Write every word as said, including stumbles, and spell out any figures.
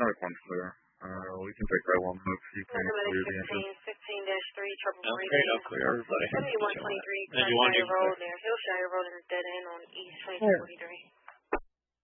Charlotte one's clear. Uh, we can take that one if you can clear the engine. fifteen dash three, triple Okay, I'll clear everybody. seventy-one twenty-three, And you want to Hillshire Road there. Hillshire Road is dead end on East twenty-two forty-three.